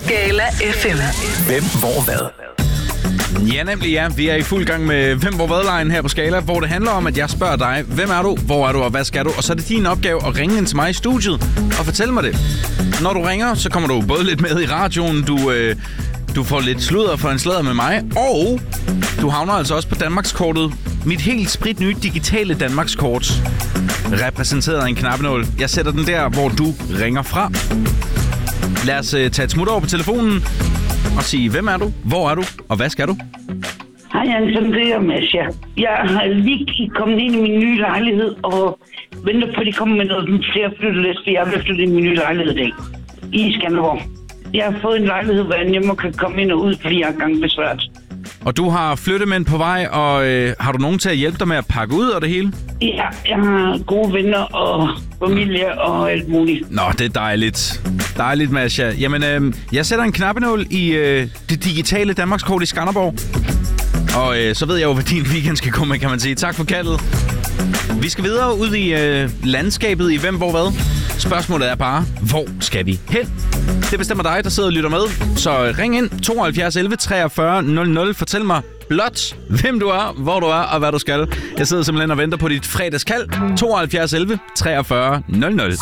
Skala FM. Hvem, hvor, hvad? Ja, nemlig ja. Vi er i fuld gang med Hvem, hvor, hvad-lejen her på Skala, hvor det handler om, at jeg spørger dig, hvem er du, hvor er du, og hvad skal du? Og så er det din opgave at ringe ind til mig i studiet og fortælle mig det. Når du ringer, så kommer du både lidt med i radioen, du får lidt sludder for en sladder med mig, og du havner altså også på Danmarkskortet. Mit helt spritnye digitale Danmarkskort, repræsenteret af en knappenål. Jeg sætter den der, hvor du ringer fra. Lad os tage et smut over på telefonen og sige, hvem er du, hvor er du, og hvad skal du? Hej Anton, det er Masha. Jeg har lige kommet ind i min nye lejlighed og venter på, at de kommer med noget flere flyttelister. Jeg vil flytte i min nye lejlighed i dag i Skanderborg. Jeg har fået en lejlighed, hvor jeg nemmere kan komme ind og ud, fordi jeg er gangbesværet. Og du har flyttemænd på vej, og har du nogen til at hjælpe dig med at pakke ud af det hele? Ja, jeg har gode venner og familie og alt muligt. Nå, det er dejligt. Dejligt, Masha. Jamen, jeg sætter en knappenål i det digitale Danmarkskort i Skanderborg. Og så ved jeg jo, hvad din weekend skal gå med, kan man sige. Tak for kaldet. Vi skal videre ud i landskabet i Hvem, hvor, hvad. Spørgsmålet er bare, hvor skal vi hen? Det bestemmer dig, der sidder og lytter med. Så ring ind 72 11 43 00. Fortæl mig blot, hvem du er, hvor du er og hvad du skal. Jeg sidder simpelthen og venter på dit fredagskald. 72 11 43 00.